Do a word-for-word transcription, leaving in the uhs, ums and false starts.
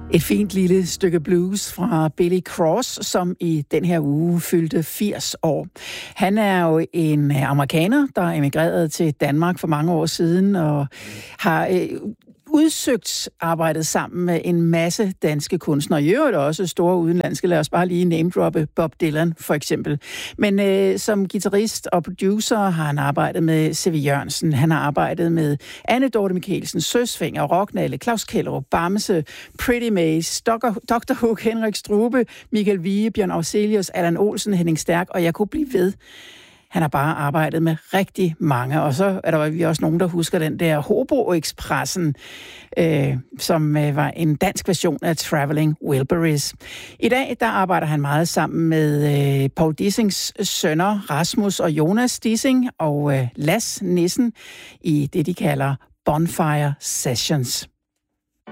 Et fint lille stykke blues fra Billy Cross, som i den her uge fyldte firs år. Han er jo en amerikaner, der emigrerede til Danmark for mange år siden og har øh, udsøgt arbejdet sammen med en masse danske kunstnere. I øvrigt også store udenlandske. Lad os bare lige name-droppe Bob Dylan for eksempel. Men øh, som guitarist og producer har han arbejdet med C V Jørgensen. Han har arbejdet med Anne Dorte Michelsen, Søsfinger, Rocknalle, Claus Kellerup, Bamse, Pretty Maze, doktor Hook, Henrik Strube, Michael Vige, Bjørn Afzelius, Allan Olsen, Henning Stærk, og jeg kunne blive ved. Han har bare arbejdet med rigtig mange, og så er der vi også nogen, der husker den der Hobo-ekspressen, øh, som øh, var en dansk version af Traveling Wilburys. I dag der arbejder han meget sammen med øh, Paul Dissings sønner, Rasmus og Jonas Dissing, og øh, Las Nissen i det, de kalder Bonfire Sessions.